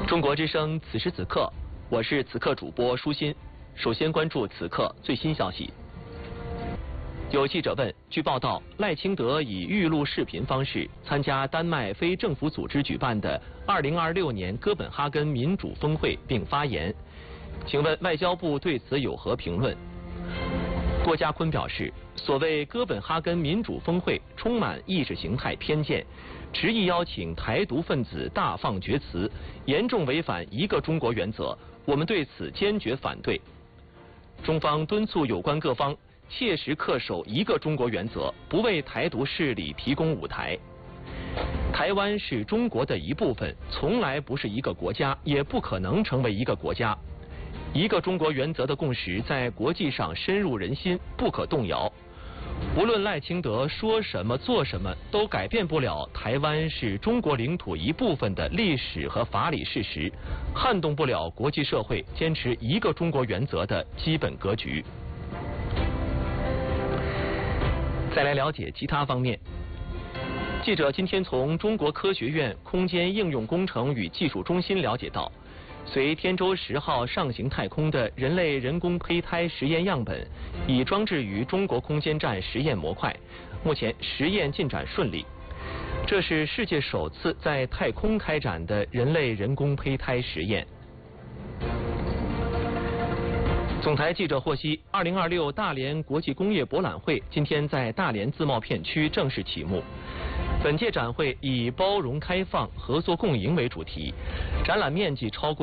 中国之声此时此刻，我是此刻主播舒心。首先关注此刻最新消息。有记者问，据报道，赖清德以预录视频方式参加丹麦非政府组织举办的2026年哥本哈根民主峰会并发言，请问外交部对此有何评论？郭家坤表示，所谓哥本哈根民主峰会充满意识形态偏见，执意邀请台独分子大放厥词，严重违反一个中国原则，我们对此坚决反对。中方敦促有关各方切实恪守一个中国原则，不为台独势力提供舞台。台湾是中国的一部分，从来不是一个国家，也不可能成为一个国家。一个中国原则的共识在国际上深入人心，不可动摇。无论赖清德说什么做什么，都改变不了台湾是中国领土一部分的历史和法理事实，撼动不了国际社会坚持一个中国原则的基本格局。再来了解其他方面。记者今天从中国科学院空间应用工程与技术中心了解到，随天舟10号上行太空的人类人工胚胎实验样本已装置于中国空间站实验模块，目前实验进展顺利。这是世界首次在太空开展的人类人工胚胎实验。总台记者获悉，2026大连国际工业博览会今天在大连自贸片区正式启幕。本届展会以包容开放、合作共赢为主题，展览面积超过